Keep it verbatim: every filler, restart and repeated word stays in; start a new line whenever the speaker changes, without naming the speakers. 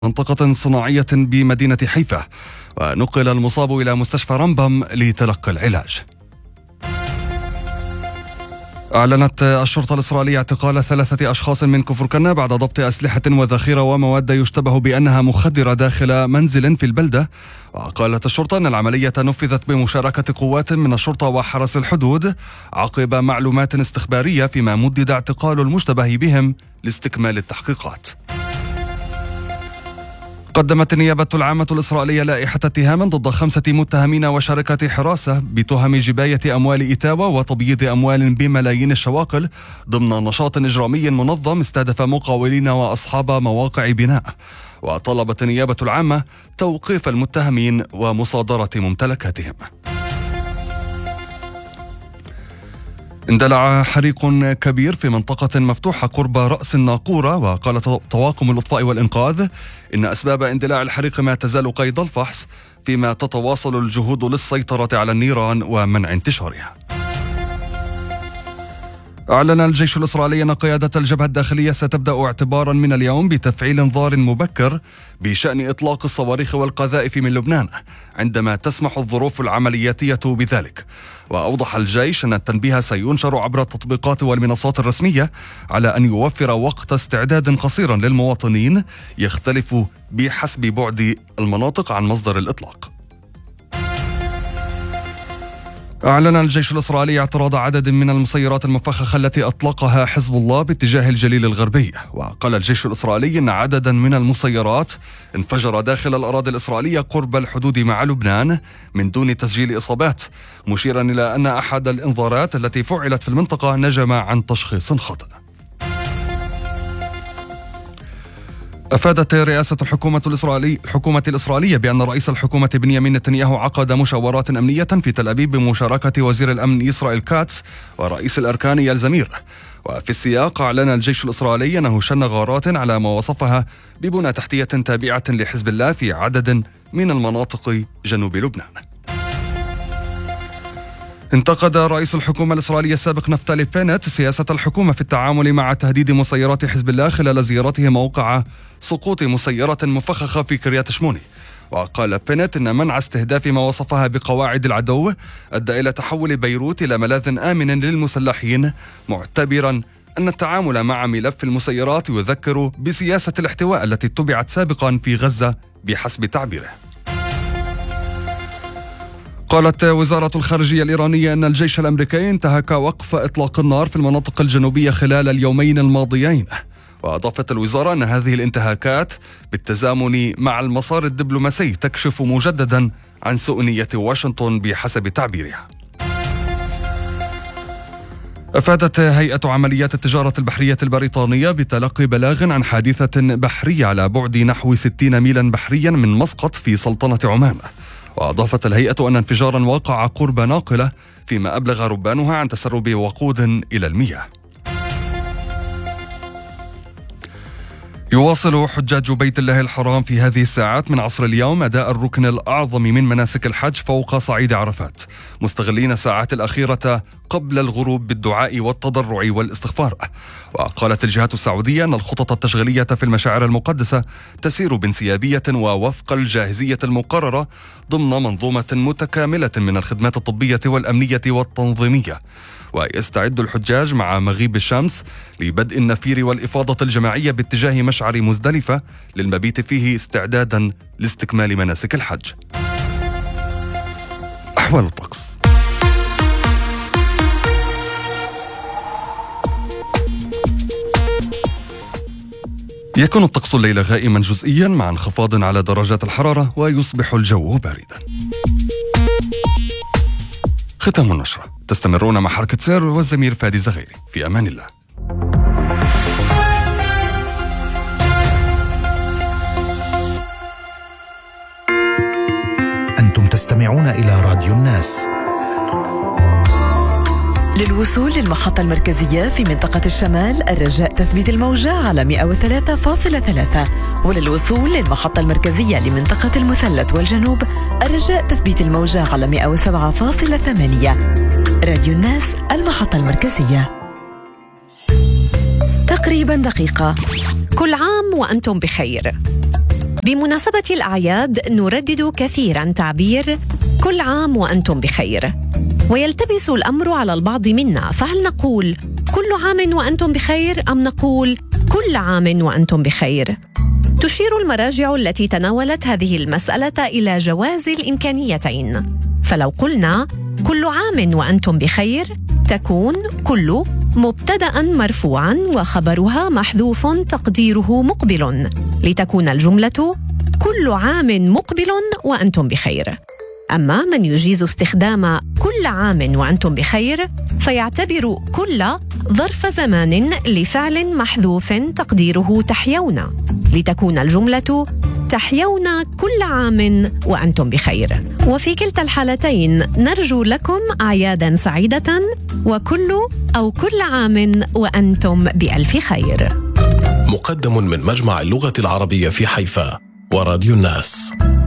منطقة صناعية بمدينة حيفا، ونقل المصاب إلى مستشفى رمبم لتلقي العلاج. أعلنت الشرطة الإسرائيلية اعتقال ثلاثة أشخاص من كفر كنا بعد ضبط أسلحة وذخيرة ومواد يشتبه بأنها مخدرة داخل منزل في البلدة. وقالت الشرطة أن العملية نفذت بمشاركة قوات من الشرطة وحرس الحدود عقب معلومات استخبارية، فيما مدد اعتقال المشتبه بهم لاستكمال التحقيقات. قدمت النيابة العامة الإسرائيلية لائحة اتهام ضد خمسة متهمين وشركة حراسة بتهم جباية أموال إيتاوا وتبييض أموال بملايين الشواقل ضمن نشاط إجرامي منظم استهدف مقاولين وأصحاب مواقع بناء. وطلبت النيابة العامة توقيف المتهمين ومصادرة ممتلكاتهم. اندلع حريق كبير في منطقة مفتوحة قرب رأس الناقورة، وقال طواقم الإطفاء والإنقاذ إن أسباب اندلاع الحريق ما تزال قيد الفحص، فيما تتواصل الجهود للسيطرة على النيران ومنع انتشارها. أعلن الجيش الإسرائيلي أن قيادة الجبهة الداخلية ستبدأ اعتبارا من اليوم بتفعيل انذار مبكر بشأن إطلاق الصواريخ والقذائف من لبنان عندما تسمح الظروف العملياتية بذلك. وأوضح الجيش أن التنبيه سينشر عبر التطبيقات والمنصات الرسمية على أن يوفر وقت استعداد قصيرا للمواطنين يختلف بحسب بعد المناطق عن مصدر الإطلاق. أعلن الجيش الإسرائيلي اعتراض عدد من المسيرات المفخخة التي أطلقها حزب الله باتجاه الجليل الغربي. وقال الجيش الإسرائيلي أن عددا من المسيرات انفجر داخل الأراضي الإسرائيلية قرب الحدود مع لبنان من دون تسجيل إصابات، مشيرا إلى أن أحد الإنذارات التي فعلت في المنطقة نجم عن تشخيص خاطئ. أفادت رئاسة الحكومة الإسرائيلية الحكومة الإسرائيلية بأن رئيس الحكومة بنيامين نتنياهو عقد مشاورات أمنية في تل أبيب بمشاركة وزير الأمن إسرائيل كاتس ورئيس الأركان يال زمير. وفي السياق أعلن الجيش الإسرائيلي أنه شن غارات على ما وصفها ببنى تحتية تابعة لحزب الله في عدد من المناطق جنوب لبنان. انتقد رئيس الحكومة الإسرائيلية السابق نفتالي بينت سياسة الحكومة في التعامل مع تهديد مسيرات حزب الله خلال زيارته موقع سقوط مسيرة مفخخة في كريات شموني. وقال بينت إن منع استهداف ما وصفها بقواعد العدو أدى إلى تحول بيروت إلى ملاذ آمن للمسلحين، معتبرا أن التعامل مع ملف المسيرات يذكر بسياسة الاحتواء التي اتبعت سابقا في غزة بحسب تعبيره. قالت وزارة الخارجية الإيرانية أن الجيش الأمريكي انتهك وقف إطلاق النار في المناطق الجنوبية خلال اليومين الماضيين. وأضافت الوزارة أن هذه الانتهاكات بالتزامن مع المسار الدبلوماسي تكشف مجددا عن سوء نية واشنطن بحسب تعبيرها. أفادت هيئة عمليات التجارة البحرية البريطانية بتلقي بلاغ عن حادثة بحرية على بعد نحو ستين ميلا بحريا من مسقط في سلطنة عمان. وأضافت الهيئة أن انفجارا وقع قرب ناقلة، فيما أبلغ ربانها عن تسرب وقود إلى المياه. يواصل حجاج بيت الله الحرام في هذه الساعات من عصر اليوم أداء الركن الأعظم من مناسك الحج فوق صعيد عرفات، مستغلين الساعات الأخيرة قبل الغروب بالدعاء والتضرع والاستغفار. وقالت الجهات السعودية أن الخطط التشغيلية في المشاعر المقدسة تسير بانسيابية ووفق الجاهزية المقررة ضمن منظومة متكاملة من الخدمات الطبية والأمنية والتنظيمية. ويستعد الحجاج مع مغيب الشمس لبدء النفير والإفاضة الجماعية باتجاه مشعر مزدلفة للمبيت فيه استعدادا لاستكمال مناسك الحج. أحوال الطقس. يكون الطقس الليلة غائما جزئيا مع انخفاض على درجات الحرارة، ويصبح الجو باردا. ختام النشرة. تستمرون مع حركة سير والزميل فادي زغيري. في أمان الله.
أنتم تستمعون إلى راديو الناس.
للوصول للمحطة المركزية في منطقة الشمال الرجاء تثبيت الموجة على مئة وثلاثة فاصلة ثلاثة، وللوصول للمحطة المركزية لمنطقة المثلث والجنوب الرجاء تثبيت الموجة على مئة وسبعة فاصلة ثمانية. راديو الناس، المحطة المركزية.
تقريبا دقيقة. كل عام وأنتم بخير. بمناسبة الأعياد نردد كثيراً تعبير كل عام وأنتم بخير، ويلتبس الأمر على البعض منا، فهل نقول كل عام وأنتم بخير أم نقول كل عام وأنتم بخير؟ تشير المراجع التي تناولت هذه المسألة إلى جواز الإمكانيتين، فلو قلنا كل عام وأنتم بخير تكون كل مبتدأ مرفوعا وخبرها محذوف تقديره مقبل، لتكون الجملة كل عام مقبل وأنتم بخير. أما من يجيز استخدام كل عام وأنتم بخير فيعتبر كل ظرف زمان لفعل محذوف تقديره تحيون، لتكون الجملة تحيون كل عام وأنتم بخير. وفي كلتا الحالتين نرجو لكم أعيادا سعيدة، وكل أو كل عام وأنتم بألف خير.
مقدم من مجمع اللغة العربية في حيفا وراديو الناس.